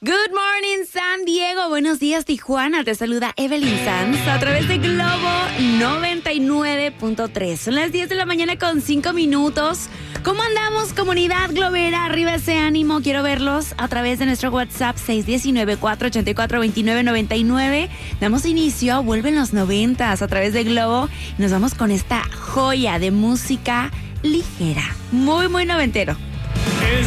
Good morning, San Diego. Buenos días, Tijuana. Te saluda Evelyn Sanz a través de Globo 99.3. Son las 10 de la mañana con 5 minutos. ¿Cómo andamos, comunidad globera? Arriba ese ánimo. Quiero verlos a través de nuestro WhatsApp 619-484-2999. Damos inicio, vuelven los 90s a través de Globo. Y nos vamos con esta joya de música ligera. Muy, muy noventero.